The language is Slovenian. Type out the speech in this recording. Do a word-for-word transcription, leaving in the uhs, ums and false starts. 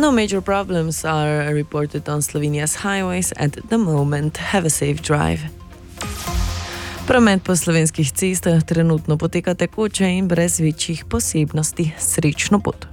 No major problems are reported on Slovenia's highways at the moment. Have a safe drive. Promet po slovenskih cestah trenutno poteka tekoče in brez večjih posebnosti. Srečno pot.